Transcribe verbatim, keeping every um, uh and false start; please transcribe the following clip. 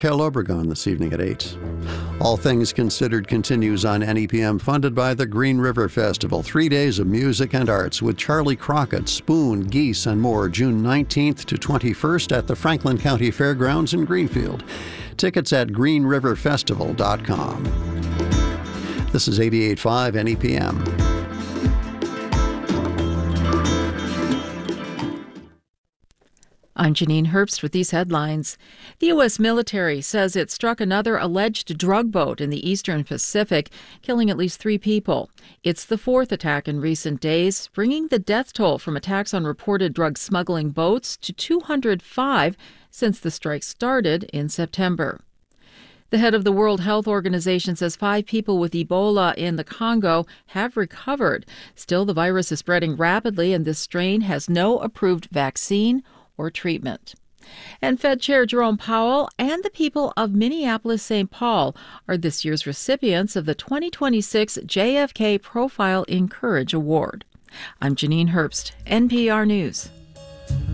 Kel Obregon this evening at eight. All Things Considered continues on N E P M, funded by the Green River Festival. Three days of music and arts with Charlie Crockett, Spoon, Geese, and more, June nineteenth to twenty-first at the Franklin County Fairgrounds in Greenfield. Tickets at green river festival dot com. This is eighty-eight point five N E P M. I'm Janine Herbst with these headlines. The U S military says it struck another alleged drug boat in the eastern Pacific, killing at least three people. It's the fourth attack in recent days, bringing the death toll from attacks on reported drug smuggling boats to two hundred five since the strike started in September. The head of the World Health Organization says five people with Ebola in the Congo have recovered. Still, the virus is spreading rapidly, and this strain has no approved vaccine or treatment. And Fed Chair Jerome Powell and the people of Minneapolis-Saint Paul are this year's recipients of the twenty twenty-six J F K Profile in Courage Award. I'm Janine Herbst, N P R News.